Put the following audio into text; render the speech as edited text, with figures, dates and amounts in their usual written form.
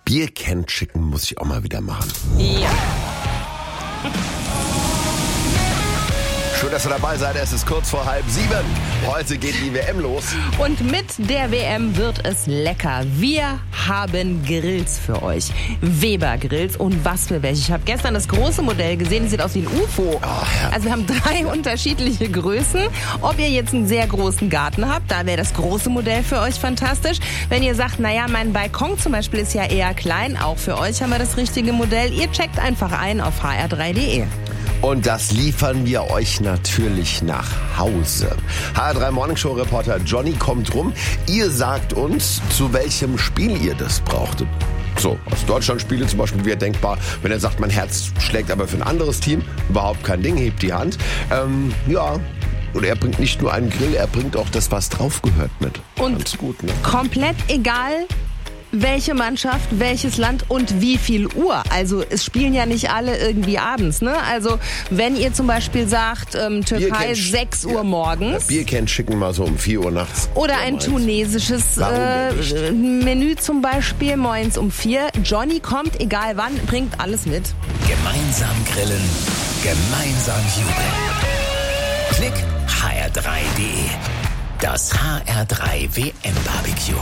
Beer Can Chicken muss ich auch mal wieder machen. Ja. Schön, dass ihr dabei seid. Es ist kurz vor 6:30. Heute geht die WM los. Und mit der WM wird es lecker. Wir haben Grills für euch. Weber Grills und was für welche. Ich habe gestern das große Modell gesehen. Das sieht aus wie ein UFO. Ja. Also wir haben 3 unterschiedliche Größen. Ob ihr jetzt einen sehr großen Garten habt, da wäre das große Modell für euch fantastisch. Wenn ihr sagt, naja, mein Balkon zum Beispiel ist ja eher klein, auch für euch haben wir das richtige Modell. Ihr checkt einfach ein auf hr3.de. Und das liefern wir euch natürlich nach Hause. HR3 Morningshow Reporter Johnny kommt rum. Ihr sagt uns, zu welchem Spiel ihr das brauchtet. So, aus Deutschland-Spiele zum Beispiel wäre denkbar, wenn er sagt, mein Herz schlägt aber für ein anderes Team. Überhaupt kein Ding, hebt die Hand. Und er bringt nicht nur einen Grill, er bringt auch das, was drauf gehört mit. Und ganz gut, ne? Komplett egal, welche Mannschaft, welches Land und wie viel Uhr. Also es spielen ja nicht alle irgendwie abends, ne? Also wenn ihr zum Beispiel sagt, Türkei 6 Uhr morgens. Beer Can Chicken mal so um 4 Uhr nachts. Oder ein tunesisches Menü zum Beispiel, morgens um 4. Johnny kommt, egal wann, bringt alles mit. Gemeinsam grillen, gemeinsam jubeln. Klick hr3.de. Das HR3 WM Barbecue.